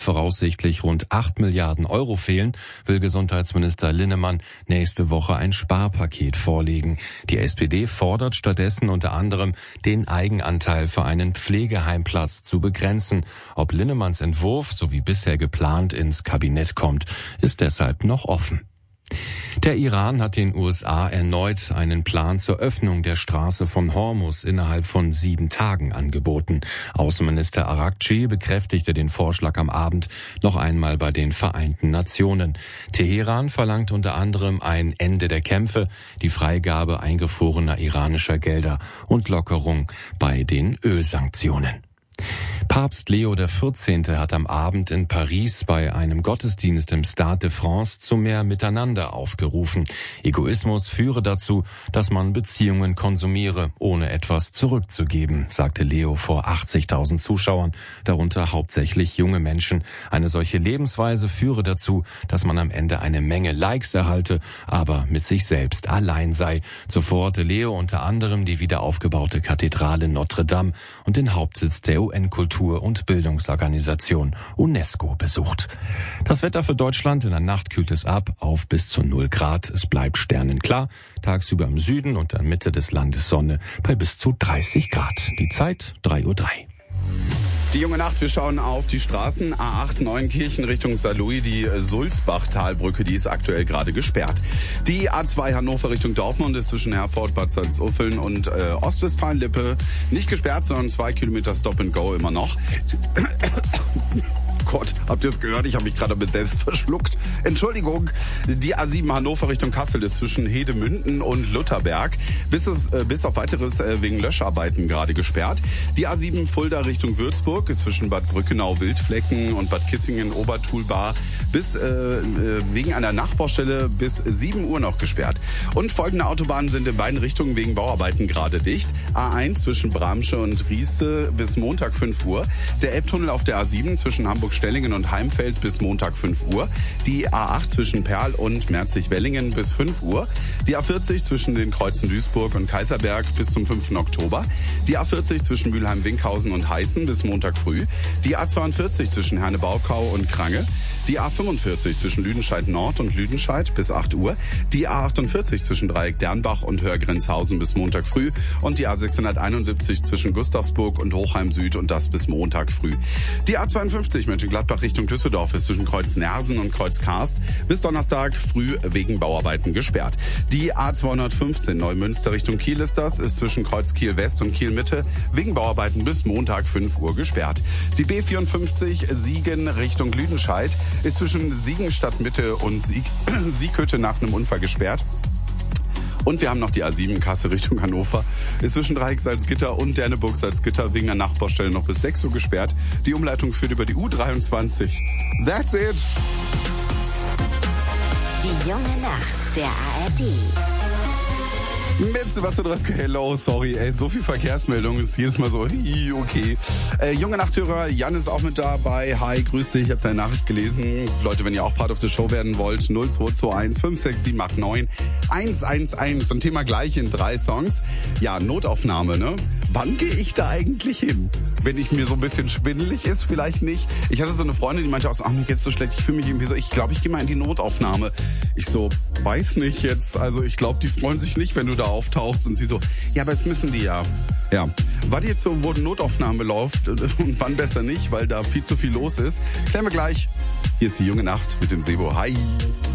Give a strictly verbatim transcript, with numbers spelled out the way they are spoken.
voraussichtlich rund acht Milliarden Euro fehlen, will Gesundheitsminister Linnemann nächste Woche ein Sparpaket vorlegen. Die S P D fordert stattdessen unter anderem, den Eigenanteil für einen Pflegeheimplatz zu begrenzen. Ob Linnemanns Entwurf, so wie bisher geplant, ins Kabinett kommt, ist deshalb noch offen. Der Iran hat den U S A erneut einen Plan zur Öffnung der Straße von Hormuz innerhalb von sieben Tagen angeboten. Außenminister Araghchi bekräftigte den Vorschlag am Abend noch einmal bei den Vereinten Nationen. Teheran verlangt unter anderem ein Ende der Kämpfe, die Freigabe eingefrorener iranischer Gelder und Lockerung bei den Ölsanktionen. Papst Leo der vierzehnte hat am Abend in Paris bei einem Gottesdienst im Stade de France zu mehr Miteinander aufgerufen. Egoismus führe dazu, dass man Beziehungen konsumiere, ohne etwas zurückzugeben, sagte Leo vor achtzigtausend Zuschauern, darunter hauptsächlich junge Menschen. Eine solche Lebensweise führe dazu, dass man am Ende eine Menge Likes erhalte, aber mit sich selbst allein sei. Zuvor hatte Leo unter anderem die wiederaufgebaute Kathedrale Notre Dame und den Hauptsitz der U N-Kultur- und Bildungsorganisation UNESCO besucht. Das Wetter für Deutschland: in der Nacht kühlt es ab auf bis zu null Grad. Es bleibt sternenklar. Tagsüber im Süden und der Mitte des Landes Sonne bei bis zu dreißig Grad. Die Zeit drei Uhr drei. Die junge Nacht, wir schauen auf die Straßen. A acht Neunkirchen Richtung Saarlouis, die Sulzbach-Talbrücke, die ist aktuell gerade gesperrt. Die A zwei Hannover Richtung Dortmund ist zwischen Herford, Bad Salzuffeln und äh, Ostwestfalen-Lippe nicht gesperrt, sondern zwei Kilometer Stop and Go immer noch. Gott, habt ihr es gehört? Ich habe mich gerade mit selbst verschluckt. Entschuldigung. Die A sieben Hannover Richtung Kassel ist zwischen Hedemünden und Lutherberg bis, es, äh, bis auf weiteres äh, wegen Löscharbeiten gerade gesperrt. Die A sieben Fulda Richtung Würzburg ist zwischen Bad Brückenau Wildflecken und Bad Kissingen Obertulbar bis äh, wegen einer Nachbaustelle bis sieben Uhr noch gesperrt. Und folgende Autobahnen sind in beiden Richtungen wegen Bauarbeiten gerade dicht. A eins zwischen Bramsche und Rieste bis Montag fünf Uhr. Der Elbtunnel auf der A sieben zwischen Hamburg-Stellingen und Heimfeld bis Montag fünf Uhr. Die A acht zwischen Perl und Merzlich-Wellingen bis fünf Uhr. Die A vierzig zwischen den Kreuzen Duisburg und Kaiserberg bis zum fünften Oktober. Die A vierzig zwischen Mülheim-Winkhausen und Heißen bis Montag früh. Die A zweiundvierzig zwischen Herne-Baukau und Krange. Die A fünfundvierzig zwischen Lüdenscheid Nord und Lüdenscheid bis acht Uhr. Die A achtundvierzig zwischen Dreieck Dernbach und Hörgrenzhausen bis Montag früh. Und die A sechshunderteinundsiebzig zwischen Gustavsburg und Hochheim Süd und das bis Montag früh. Die A zweiundfünfzig Mönchengladbach Richtung Düsseldorf ist zwischen Kreuz Nersen und Kreuz Karst bis Donnerstag früh wegen Bauarbeiten gesperrt. Die A zweihundertfünfzehn Neumünster Richtung Kiel ist das, ist zwischen Kreuz Kiel West und Kiel Mitte wegen Bauarbeiten bis Montag fünf Uhr gesperrt. Die B vierundfünfzig Siegen Richtung Lüdenscheid ist zwischen Siegen Stadtmitte und Sieg, Sieghütte nach einem Unfall gesperrt. Und wir haben noch die A sieben Kasse Richtung Hannover. Ist zwischen Dreieck Salzgitter und Derneburg Salzgitter wegen der Nachbaustelle noch bis sechs Uhr gesperrt. Die Umleitung führt über die U dreiundzwanzig. That's it. Die junge Nacht der A R D. Mit Sebastian Röpke, hello, sorry, ey, so viel Verkehrsmeldung ist jedes Mal so, okay. Äh, junge Nachthörer, Jan ist auch mit dabei. Hi, grüß dich, ich habe deine Nachricht gelesen. Leute, wenn ihr auch Part of the Show werden wollt, null zwei zwei eins fünf sechs sieben acht neun eins eins eins. Und Thema gleich in drei Songs. Ja, Notaufnahme, ne? Wann gehe ich da eigentlich hin? Wenn ich mir so ein bisschen schwindelig ist, vielleicht nicht. Ich hatte so eine Freundin, die meinte auch so, ach, mir geht's so schlecht, ich fühle mich irgendwie so, ich glaube, ich gehe mal in die Notaufnahme. Ich so, weiß nicht jetzt, also ich glaube, die freuen sich nicht, wenn du da auftauchst. Und sie so, ja, aber jetzt müssen die ja. Ja, was jetzt so, wo eine Notaufnahme läuft und wann besser nicht, weil da viel zu viel los ist, klären wir gleich. Hier ist die junge Nacht mit dem Sebo. Hi.